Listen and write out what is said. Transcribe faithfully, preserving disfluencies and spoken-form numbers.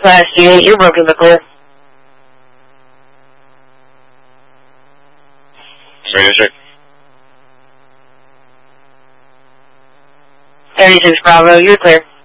Class D eight, you're broken but clear. Radio check. thirty-six Bravo, you're clear.